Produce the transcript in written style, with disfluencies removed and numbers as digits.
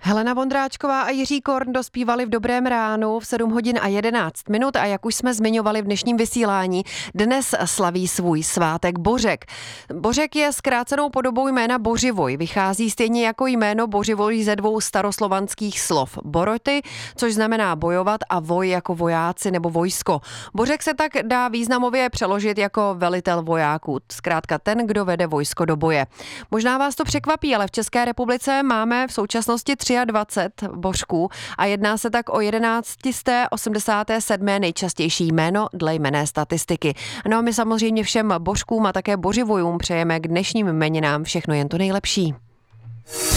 Helena Vondráčková a Jiří Korn dospívali v Dobrém ránu v 7 hodin a 11 minut a jak už jsme zmiňovali v dnešním vysílání, dnes slaví svůj svátek Bořek. Bořek je zkrácenou podobou jména Bořivoj. Vychází stejně jako jméno Bořivoj ze dvou staroslovanských slov. Boroty, což znamená bojovat, a voj jako vojáci nebo vojsko. Bořek se tak dá významově přeložit jako velitel vojáků. Zkrátka ten, kdo vede vojsko do boje. Možná vás to překvapí, ale v České republice máme v současnosti 23 bořků a jedná se tak o 1187. nejčastější jméno dle jmenné statistiky. No a my samozřejmě všem bořkům a také bořivojům přejeme k dnešním jmeninám všechno jen to nejlepší.